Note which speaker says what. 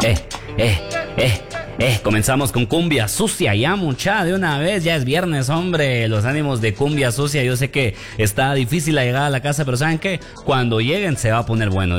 Speaker 1: Eh, eh, Comenzamos con cumbia sucia ya, mucha, de una vez. Ya es viernes, hombre. Los ánimos de cumbia sucia. Yo sé que está difícil la llegada a la casa, pero ¿saben qué? Cuando lleguen se va a poner bueno.